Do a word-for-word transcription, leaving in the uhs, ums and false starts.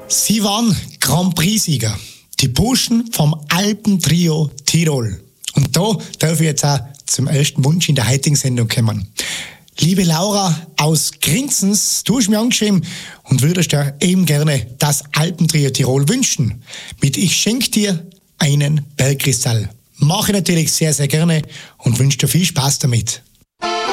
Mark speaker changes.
Speaker 1: Sie waren Grand Prix-Sieger, die Burschen vom Alpentrio Tirol. Und da darf ich jetzt auch zum ersten Wunsch in der heutigen Sendung kommen. Liebe Laura aus Grinzens, du hast mir angeschrieben und würdest dir eben gerne das Alpentrio Tirol wünschen. Mit Ich schenk dir einen Bergkristall. Mache ich natürlich sehr, sehr gerne und wünsche dir viel Spaß damit.